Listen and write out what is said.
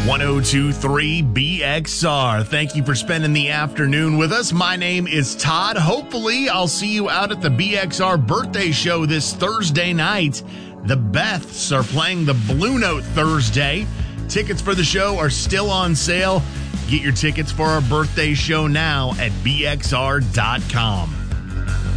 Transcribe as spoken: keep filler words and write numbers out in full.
one oh two point three B X R. Thank you for spending the afternoon with us. My name is Todd. Hopefully, I'll see you out at the B X R birthday show this Thursday night. The Beths are playing the Blue Note Thursday. Tickets for the show are still on sale. Get your tickets for our birthday show now at B X R dot com.